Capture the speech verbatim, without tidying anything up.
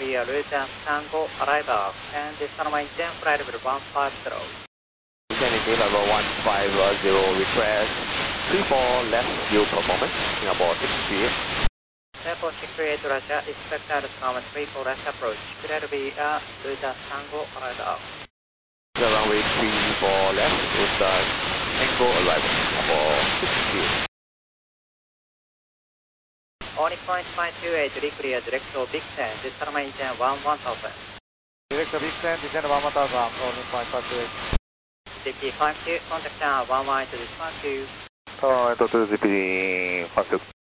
clear Luton Tango arrival and this Panama engine flight level one five zero. Engine level one five zero request three four left view performance, Singapore six three eight. Airport six three eight Roger, expect out common three four left approach, clear to be a Luton Tango arrival. The runway three four left is the Tango arrival, Singapore six three eight. Only point five two eight, clear direct to Big Ten, this Panama engine one one thousand. Direct to Big Ten, descend one one thousand, only point five two eight. G P five two, contact tower one one to this five two. Tower to G P five two.